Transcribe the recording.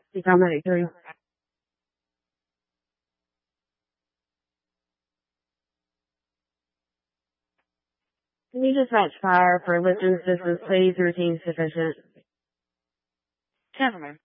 become 93. Can you dispatch fire for Lipton's distance, please? Routine sufficient. Gentlemen,